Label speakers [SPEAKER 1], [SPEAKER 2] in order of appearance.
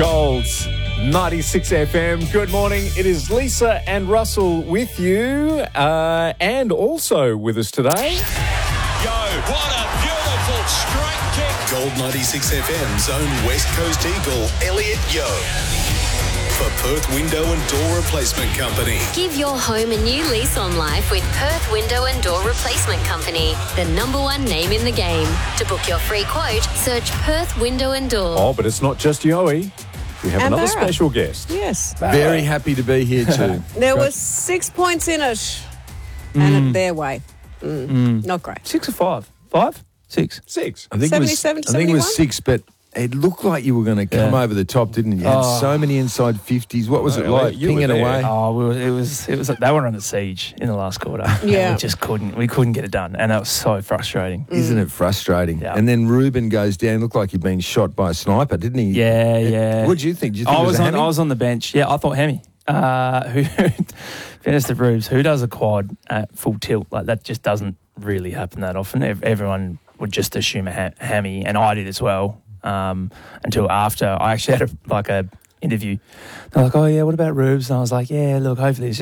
[SPEAKER 1] Golds, 96 FM. Good morning. It is Lisa and Russell with you, and also with us today.
[SPEAKER 2] Yo, what a beautiful straight kick.
[SPEAKER 3] Gold 96 FM's own West Coast Eagle, Elliot Yo. For Perth Window and Door Replacement Company.
[SPEAKER 4] Give your home a new lease on life with Perth Window and Door Replacement Company, the #1 name in the game. To book your free quote, search Perth Window and Door.
[SPEAKER 1] Oh, but it's not just Yoey. We have
[SPEAKER 5] And
[SPEAKER 1] another
[SPEAKER 5] Barra.
[SPEAKER 1] special guest.
[SPEAKER 5] Yes.
[SPEAKER 6] Very happy to be here too.
[SPEAKER 5] There was 6 points in it. And it their way. Not great.
[SPEAKER 7] 6 or 5? 5? 6.
[SPEAKER 1] 6.
[SPEAKER 6] I think
[SPEAKER 5] 77 to
[SPEAKER 6] it
[SPEAKER 5] 71?
[SPEAKER 6] was 6, but it looked like you were going to come over the top, didn't it? You had so many inside 50s. What was it like?
[SPEAKER 1] you were
[SPEAKER 6] Pinging
[SPEAKER 1] there.
[SPEAKER 6] away.
[SPEAKER 7] Oh, it was like they were under siege in the last quarter.
[SPEAKER 5] Yeah.
[SPEAKER 7] And we couldn't get it done, and that was so frustrating.
[SPEAKER 6] Isn't it frustrating?
[SPEAKER 7] Yeah.
[SPEAKER 6] And then Ruben goes down. Looked like he'd been shot by a sniper, didn't he?
[SPEAKER 7] Yeah.
[SPEAKER 6] What did you think? Did you think
[SPEAKER 7] I
[SPEAKER 6] it was
[SPEAKER 7] was
[SPEAKER 6] a
[SPEAKER 7] on.
[SPEAKER 6] hammy?
[SPEAKER 7] I was on the bench. Yeah, I thought Hemi. Who finished the Rubes? Who does a quad at full tilt? Like that just doesn't really happen that often. Everyone would just assume a hammy, and I did as well. Until after I actually had a interview. They're like, "Oh yeah, what about Rubes?" And I was like, "Yeah, look, hopefully it's